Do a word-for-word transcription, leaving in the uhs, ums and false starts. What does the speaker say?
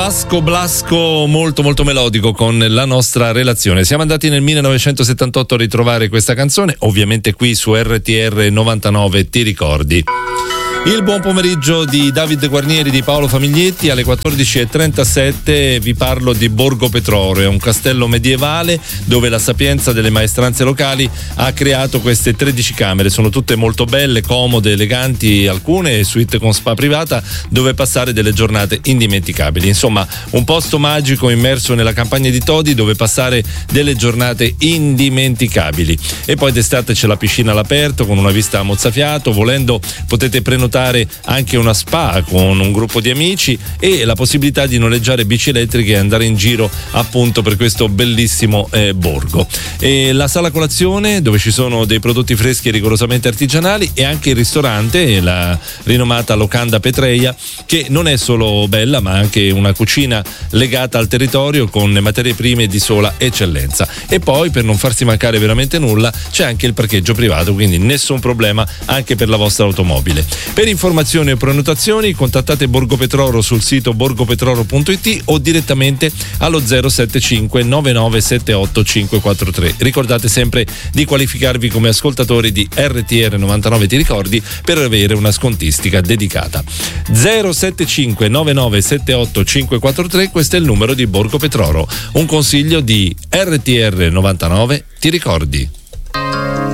Blasco Blasco molto molto melodico con la nostra relazione. Siamo andati nel millenovecentosettantotto a ritrovare questa canzone, ovviamente qui su R T R novantanove, ti ricordi? Il buon pomeriggio di Davide Guarnieri, di Paolo Famiglietti. Alle quattordici e trentasette vi parlo di Borgo Petroro, è un castello medievale dove la sapienza delle maestranze locali ha creato queste tredici camere. Sono tutte molto belle, comode, eleganti, alcune suite con spa privata dove passare delle giornate indimenticabili. Insomma, un posto magico immerso nella campagna di Todi dove passare delle giornate indimenticabili. E poi d'estate c'è la piscina all'aperto con una vista a mozzafiato. Volendo potete prenotare anche una spa con un gruppo di amici e la possibilità di noleggiare bici elettriche e andare in giro appunto per questo bellissimo eh, borgo. E la sala colazione dove ci sono dei prodotti freschi e rigorosamente artigianali, e anche il ristorante, la rinomata Locanda Petreia, che non è solo bella ma anche una cucina legata al territorio con materie prime di sola eccellenza. E poi, per non farsi mancare veramente nulla, c'è anche il parcheggio privato, quindi nessun problema anche per la vostra automobile. Per informazioni o prenotazioni contattate Borgo Petroro sul sito borgopetroro punto it o direttamente allo zero sette cinque nove nove sette otto cinque quattro tre. Ricordate sempre di qualificarvi come ascoltatori di R T R novantanove, ti ricordi, per avere una scontistica dedicata. zero sette cinque nove nove sette otto cinque quattro tre, questo è il numero di Borgo Petroro. Un consiglio di R T R novantanove, ti ricordi?